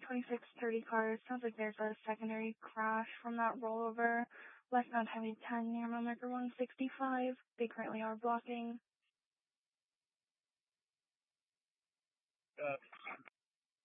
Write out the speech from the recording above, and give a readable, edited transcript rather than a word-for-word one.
2630 car. Sounds like there's a secondary crash from that rollover. Westbound Highway 10 near mile marker 165. They currently are blocking.